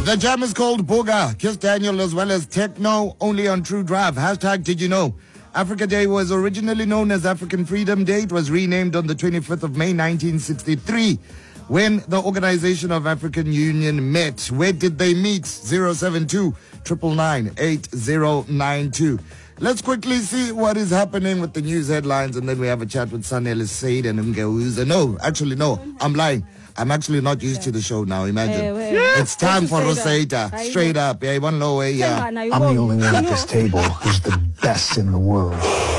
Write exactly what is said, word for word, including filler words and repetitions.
The jam is called Booga. Kiss Daniel as well as Techno, only on True Drive. Hashtag did you know? Africa Day was originally known as African Freedom Day. It was renamed on the twenty-fifth of May nineteen sixty-three when the Organization of African Union met. Where did they meet? zero seven two, nine nine nine, eight zero nine two. Let's quickly see what is happening with the news headlines, and then we have a chat with Sanel Said and Mgeuza. No, actually, no, I'm lying. I'm actually not used to the show now, imagine. Hey, hey. It's time for Rosetta. Straight up. Yeah, one low way, yeah. I'm the only one at this table who's the best in the world.